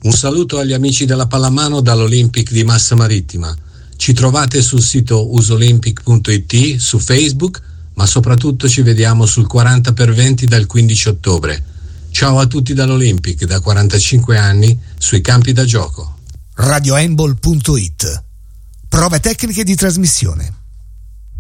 Un saluto agli amici della pallamano dall'Olympic di Massa Marittima. Ci trovate sul sito usolympic.it, su Facebook, ma soprattutto ci vediamo sul 40x20 dal 15 ottobre. Ciao a tutti dall'Olympic, da 45 anni, sui campi da gioco. radiohandball.it. Prove tecniche di trasmissione.